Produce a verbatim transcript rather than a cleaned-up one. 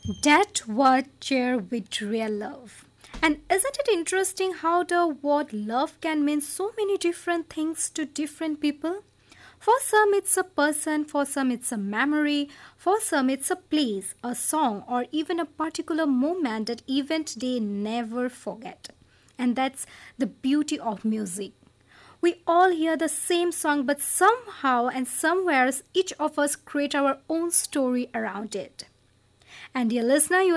That word share with real love. And isn't it interesting how the word love can mean so many different things to different people? For some, it's a person, for some, it's a memory, for some, it's a place, a song, or even a particular moment that event they never forget. And that's the beauty of music. We all hear the same song, but somehow and somewhere, each of us create our own story around it. And dear listener, you